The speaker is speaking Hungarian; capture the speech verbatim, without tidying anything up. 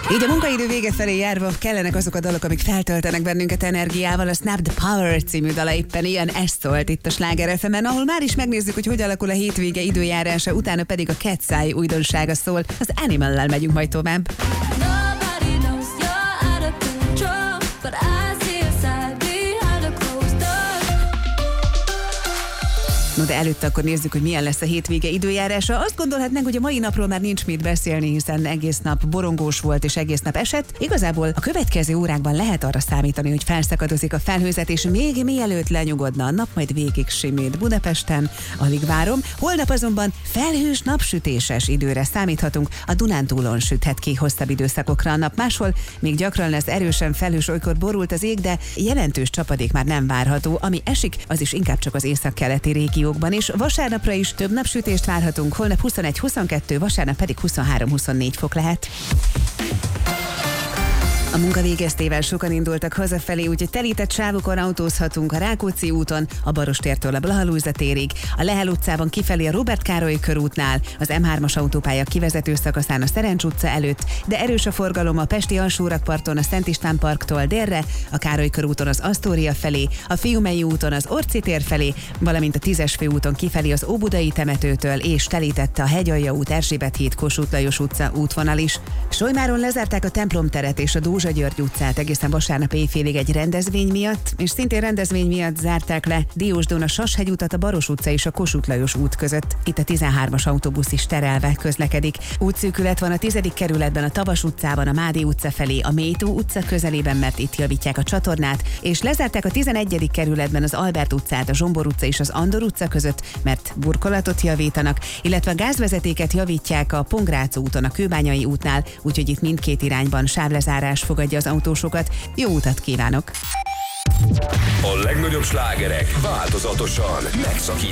Így a munkaidő vége felé járva kellenek azok a dalok, amik feltöltenek bennünket energiával. A Snap the Power című dala éppen ilyen, ez szólt itt a Sláger ef emen, ahol már is megnézzük, hogy hogy alakul a hétvége időjárása, utána pedig a Cat's Eye újdonsága szól. Az Animal-lel megyünk majd tovább. No, de előtte akkor nézzük, hogy milyen lesz a hétvége időjárása. Azt gondolhatnánk, hogy a mai napról már nincs mit beszélni, hiszen egész nap borongós volt és egész nap esett. Igazából a következő órákban lehet arra számítani, hogy felszakadozik a felhőzet, és még mielőtt lenyugodna a nap, majd végig simít Budapesten. Alig várom. Holnap azonban felhős, napsütéses időre számíthatunk. A Dunántúlon süthet ki hosszabb időszakokra a nap. Máshol még gyakran lesz erősen felhős, olykor borult az ég, de jelentős csapadék már nem várható. Ami esik, az is inkább csak az északkeleti régió. És vasárnapra is több napsütést várhatunk, holnap huszonegy huszonkettő, vasárnap pedig huszonhárom huszonnégy fok lehet. A munka végeztével sokan indultak hazafelé, úgyhogy telített sávokon autózhatunk a Rákóczi úton, a Barostértől a Blaha Lujza térig, a Lehel utcában kifelé a Róbert Károly körútnál, az em hármas autópálya kivezető szakaszán a Szerencs utca előtt, de erős a forgalom a Pesti alsórakparton a Szent István parktól délre, a Károly körúton az Asztória felé, a Fiumei úton az Orci tér felé, valamint a tízes főúton kifelé az Óbudai temetőtől, és telítette a Hegyalja út, Erzsébet híd, Kossuth Lajos utca útvonal is. Solymáron lezárták a templomteret és a Dózsa György utcát egészen vasárnap éjfélig egy rendezvény miatt, és szintén rendezvény miatt zárták le Diósdón a Sashegy utat, a Baros utca és a Kossuth Lajos út között. Itt a tizenhármas autóbusz is terelve közlekedik. Útszűkület van a tizedik kerületben, a Tavas utcában, a Mádi utca felé, a Mélytó utca közelében, mert itt javítják a csatornát, és lezárták a tizenegyedik kerületben az Albert utcát, a Zsombor utca és az Andor utca között, mert burkolatot javítanak, illetve a gázvezetéket javítják a Pongrác úton, a Kőbányai útnál, úgyhogy itt mindkét irányban sávlezárás fogadja az autósokat. Jó utat kívánok! A legnagyobb slágerek változatosan megszakítottak.